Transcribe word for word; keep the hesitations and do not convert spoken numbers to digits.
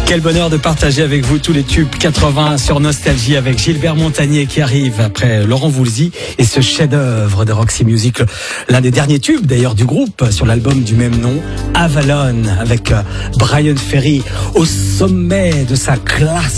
Quel bonheur de partager avec vous tous les tubes quatre-vingts sur Nostalgie avec Gilbert Montagné qui arrive après Laurent Voulzy et ce chef-d'œuvre de Roxy Music, l'un des derniers tubes d'ailleurs du groupe sur l'album du même nom, Avalon, avec Bryan Ferry au sommet de sa classe